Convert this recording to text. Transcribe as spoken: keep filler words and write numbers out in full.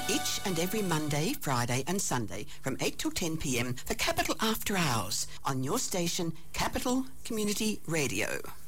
each and every Monday, Friday and Sunday from eight till ten p m for Capital After Hours on your station, Capital Community Radio.